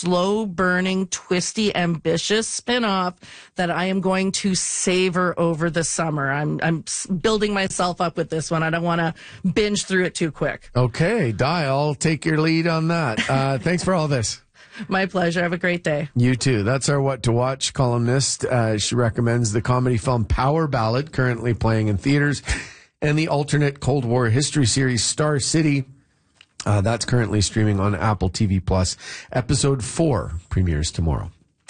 slow burning, twisty, ambitious spinoff that I am going to savor over the summer. I'm building myself up with this one. I don't want to binge through it too quick. Okay, Di, I'll take your lead on that. Thanks for all this. My pleasure. Have a great day. You too. That's our What to Watch columnist. She recommends the comedy film Power Ballad, currently playing in theaters, and the alternate Cold War history series Star City. That's currently streaming on Apple TV+. Episode 4 premieres tomorrow.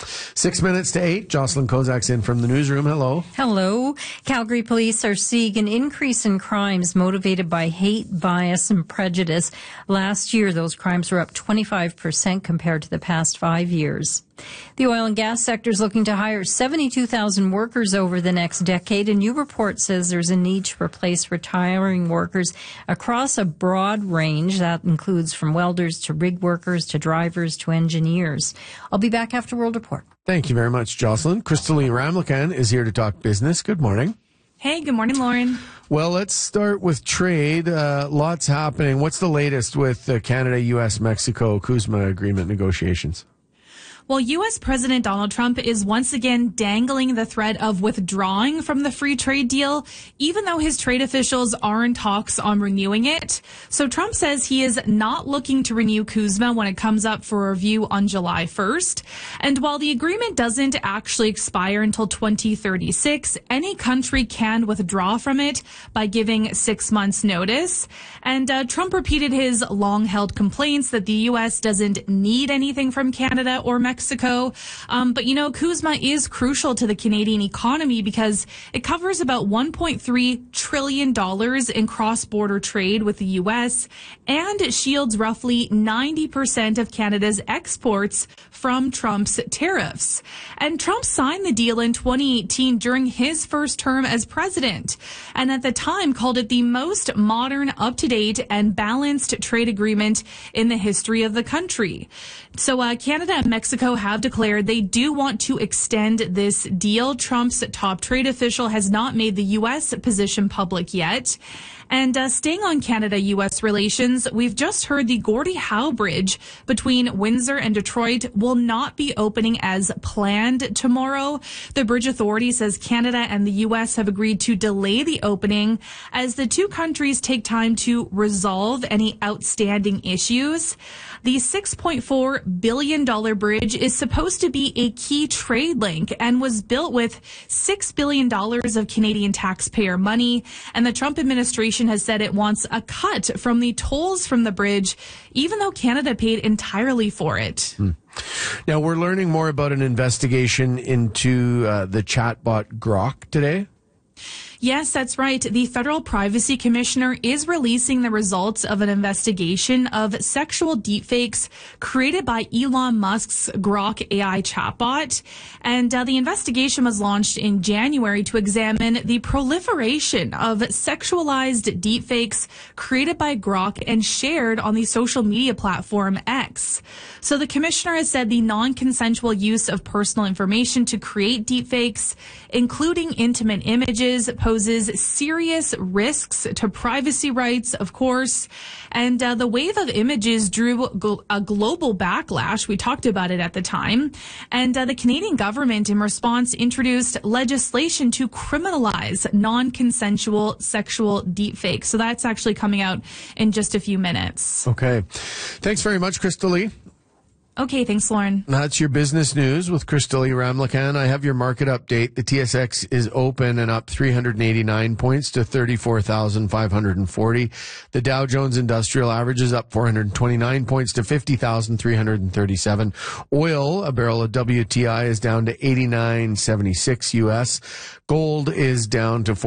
6 minutes to 8. Jocelyn Kozak's in from the newsroom. Hello. Hello. Calgary police are seeing an increase in crimes motivated by hate, bias, and prejudice. Last year, those crimes were up 25% compared to the past 5 years. The oil and gas sector is looking to hire 72,000 workers over the next decade. A new report says there's a need to replace retiring workers across a broad range. That includes from welders to rig workers to drivers to engineers. I'll be back after World Report. Thank you very much, Jocelyn. Crystalie Ramlakan is here to talk business. Good morning. Hey, good morning, Lauren. Well, let's start with trade. Lots happening. What's the latest with Canada, U.S., Mexico, CUSMA agreement negotiations? Well, U.S. President Donald Trump is once again dangling the threat of withdrawing from the free trade deal, even though his trade officials are in talks on renewing it. So Trump says he is not looking to renew CUSMA when it comes up for review on July 1st. And while the agreement doesn't actually expire until 2036, any country can withdraw from it by giving 6 months notice. And Trump repeated his long-held complaints that the U.S. doesn't need anything from Canada or Mexico. But, CUSMA is crucial to the Canadian economy because it covers about $1.3 trillion in cross-border trade with the U.S. and it shields roughly 90% of Canada's exports from Trump's tariffs. And Trump signed the deal in 2018 during his first term as president, and at the time called it the most modern, up-to-date, and balanced trade agreement in the history of the country. So Canada and Mexico have declared they do want to extend this deal. Trump's top trade official has not made the U.S. position public yet. And staying on Canada-U.S. relations, we've just heard the Gordie Howe Bridge between Windsor and Detroit will not be opening as planned tomorrow. The Bridge Authority says Canada and the U.S. have agreed to delay the opening as the two countries take time to resolve any outstanding issues. The $6.4 billion bridge is supposed to be a key trade link and was built with $6 billion of Canadian taxpayer money. And the Trump administration has said it wants a cut from the tolls from the bridge, even though Canada paid entirely for it. Now, we're learning more about an investigation into the chatbot Grok today. Yes, that's right. The Federal Privacy Commissioner is releasing the results of an investigation of sexual deepfakes created by Elon Musk's Grok AI chatbot. And the investigation was launched in January to examine the proliferation of sexualized deepfakes created by Grok and shared on the social media platform X. So the commissioner has said the non-consensual use of personal information to create deepfakes, including intimate images, poses serious risks to privacy rights, of course. And the wave of images drew a global backlash. We talked about it at the time. And the Canadian government, in response, introduced legislation to criminalize non-consensual sexual deepfakes. So that's actually coming out in just a few minutes. Okay. Thanks very much, Crystalie. Okay, thanks, Lauren. That's your business news with Crystalie Ramlakan. I have your market update. The TSX is open and up 389 points to 34,540. The Dow Jones Industrial Average is up 429 points to 50,337. Oil, a barrel of WTI, is down to 89.76 US. Gold is down to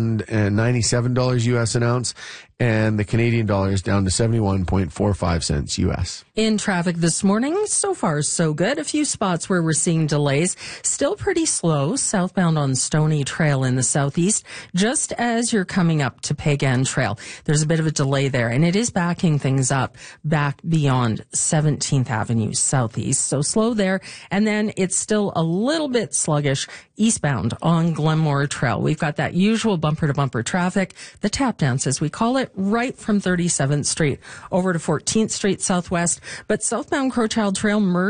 $4,097 US an ounce. And the Canadian dollar is down to 71.45 cents US. In traffic this morning, so far so good. A few spots where we're seeing delays. Still pretty slow, southbound on Stony Trail in the southeast, just as you're coming up to Pagan Trail. There's a bit of a delay there, and it is backing things up back beyond 17th Avenue southeast. So slow there, and then it's still a little bit sluggish eastbound on Glenmore Trail. We've got that usual bumper-to-bumper traffic, the tap dance as we call it, right from 37th Street over to 14th Street Southwest. But southbound Crowchild Trail merged